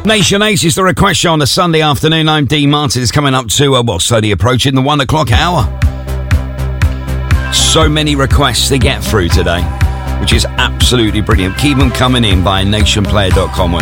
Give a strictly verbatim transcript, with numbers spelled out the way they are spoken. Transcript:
Nation Ace is the request show on a Sunday afternoon. I'm Dean Martin. It's coming up to, uh, well, slowly approaching the one o'clock hour. So many requests to get through today, which is absolutely brilliant. Keep them coming in via nation player dot com.